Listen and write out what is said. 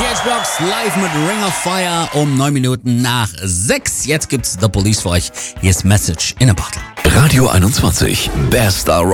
Catchbox live mit Ring of Fire um 9 Minuten nach 6. Jetzt gibt's The Police für euch. Hier ist Message in a Bottle. Radio 21, Best